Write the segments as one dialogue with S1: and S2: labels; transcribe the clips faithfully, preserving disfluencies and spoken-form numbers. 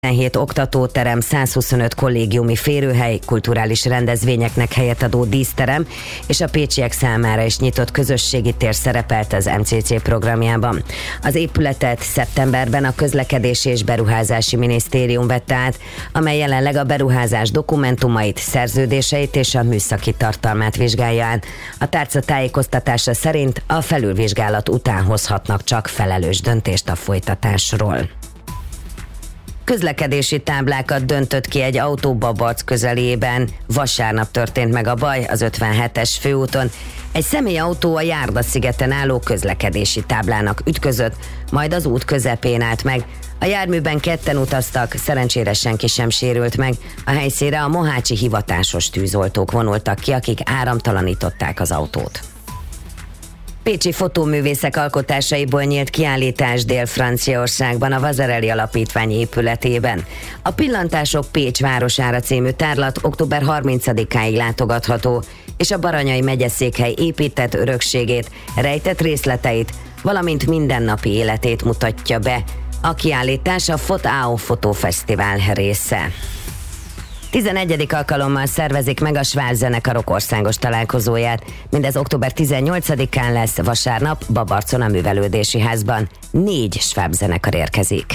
S1: tizenhét oktatóterem, százhuszonöt kollégiumi férőhely, kulturális rendezvényeknek helyet adó díszterem és a pécsiek számára is nyitott közösségi tér szerepelt az em cé cé programjában. Az épületet szeptemberben a Közlekedési és Beruházási Minisztérium vette át, amely jelenleg a beruházás dokumentumait, szerződéseit és a műszaki tartalmát vizsgálja át. A tárca tájékoztatása szerint a felülvizsgálat után hozhatnak csak felelős döntést a folytatásról. Közlekedési táblákat döntött ki egy autó Babarc közelében. Vasárnap történt meg a baj az ötvenhetes főúton. Egy személyautó a Járda-szigeten álló közlekedési táblának ütközött, majd az út közepén állt meg. A járműben ketten utaztak, szerencsére senki sem sérült meg. A helyszínre a mohácsi hivatásos tűzoltók vonultak ki, akik áramtalanították az autót. Pécsi fotóművészek alkotásaiból nyílt kiállítás Dél-Franciaországban a Vasarely Alapítvány épületében. A Pillantások Pécs városára című tárlat október harmincadikáig látogatható, és a Baranyai megyeszékhely épített örökségét, rejtett részleteit, valamint mindennapi életét mutatja be. A kiállítás a FotAO Fotófesztivál része. tizenegyedik alkalommal szervezik meg a Schwab zenekarok országos találkozóját. Mindez október tizennyolcadikán lesz, vasárnap Babarcon a Művelődési Házban. Négy Schwab zenekar érkezik.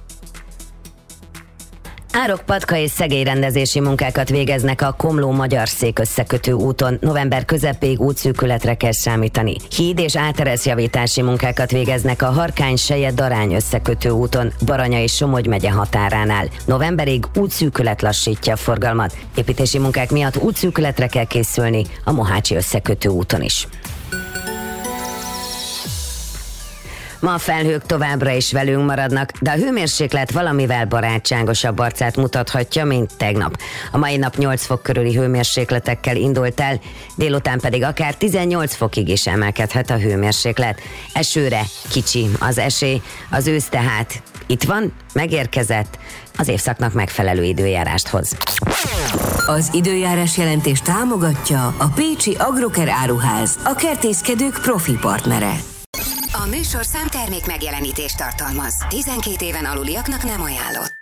S1: Árok-patka és szegélyrendezési munkákat végeznek a Komló-Magyarszék összekötő úton. November közepéig útszűkületre kell számítani. Híd és átereszjavítási munkákat végeznek a Harkány-Seje-Darány összekötő úton, Baranya és Somogy megye határánál. Novemberig útszűkület lassítja a forgalmat. Építési munkák miatt útszűkületre kell készülni a Mohácsi összekötő úton is. Ma a felhők továbbra is velünk maradnak, de a hőmérséklet valamivel barátságosabb arcát mutathatja, mint tegnap. A mai nap nyolc fok körüli hőmérsékletekkel indult el, délután pedig akár tizennyolc fokig is emelkedhet a hőmérséklet. Esőre kicsi az esély, az ősz tehát itt van, megérkezett, az évszaknak megfelelő időjárást hoz.
S2: Az időjárás jelentés támogatja a Pécsi Agroker Áruház, a kertészkedők profi partnere.
S3: A műsorszám termék megjelenítést tartalmaz. tizenkét éven aluliaknak nem ajánlott.